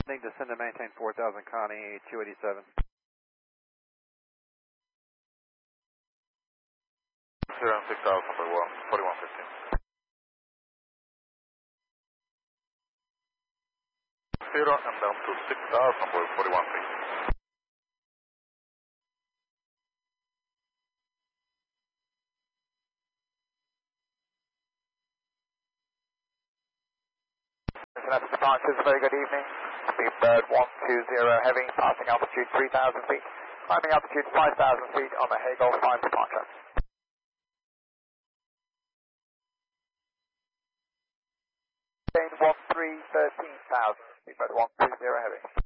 Descend to maintain 4000 Connie 287. 6000 number 4115. 0 and down to 6000 number 4115. International Departures, very good evening. Speedbird 120 heavy, passing altitude 3000 feet, climbing altitude 5000 feet on the Hagel 5 departure. Gain 1313,000, Speedbird 120 heavy.